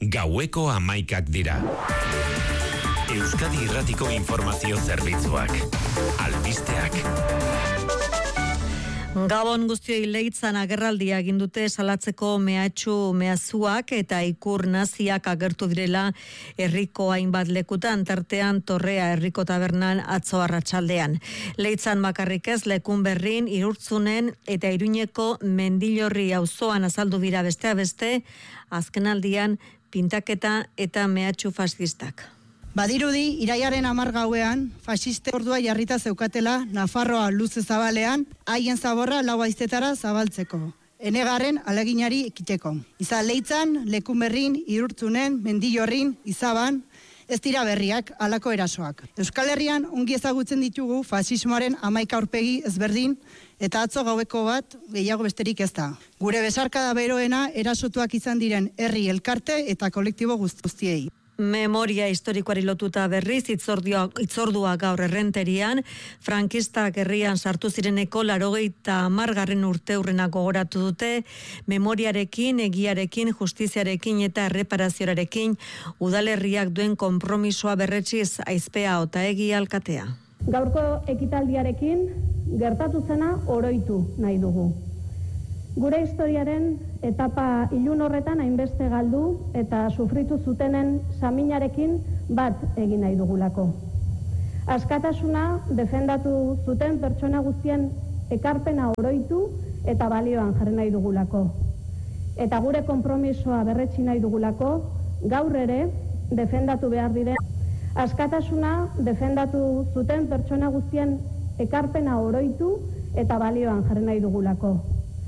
Gaueko 11 dira. Euskadi Irratiko Informazio Zerbitzuak. Albisteak. Gabon guztioi, Leitzan agerraldia egin dute salatzeko mehatxu-mehatxuak eta ikur naziak agertu direla herriko hainbat lekutan, tartean Torrea herriko tabernan atzo arratsaldean. Leitzan bakarrik ez, Lekunberrin, Irurtzunen eta Iruñeko Mendillorri auzoan azaldu dira besteak beste, azkenaldian pintaketa eta mehatxu faxistak. Badirudi, iraiaren 10 gauean, faxiste ordua jarrita zeukatela Nafarroa luze zabalean, haien zaborra 4 haiztetara zabaltzeko. Enegarren aleginari ekiteko. Izan Leitzan, Lekunberrin, Irurtzunen, Mendillorrin, Izaban, ez dira berriak halako erasoak. Euskal Herrian ongi ezagutzen ditugu faxismoaren 11 aurpegi ezberdin eta atzo gaueko bat gehiago besterik ez da. Gure besarkada beroena erasotuak izan diren herri elkarte eta kolektibo guztiei. Memoria historikoari lotuta berriz itzordua gaur Errenterian, frankistak herrian sartu zireneko 80. urteurrena gogoratu dute, memoriarekin, egiarekin, justiziarekin eta erreparazioarekin udalerriak duen konpromisoa berretsiz Aizpea Otaegi alkatea. Gaurko ekitaldiarekin gertatu zena oroitu nahi dugu. Gure historiaren etapa ilun horretan hainbeste galdu eta sufritu zutenen saminarekin bat egin nahi dugulako. Askatasuna defendatu zuten pertsona guztien ekarpena oroitu eta balioan jarri nahi dugulako. Eta gure konpromisoa berretsi nahi dugulako, gaur ere defendatu behar diren. Askatasuna defendatu zuten pertsona guztien ekarpena oroitu eta balioan jarri nahi dugulako.